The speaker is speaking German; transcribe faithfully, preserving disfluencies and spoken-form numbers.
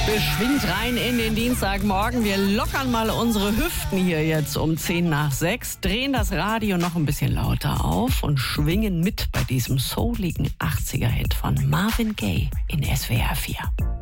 Beschwingt rein in den Dienstagmorgen. Wir lockern mal unsere Hüften hier jetzt um zehn nach sechs, drehen das Radio noch ein bisschen lauter auf und schwingen mit bei diesem souligen achtziger-Hit von Marvin Gaye in S W R vier.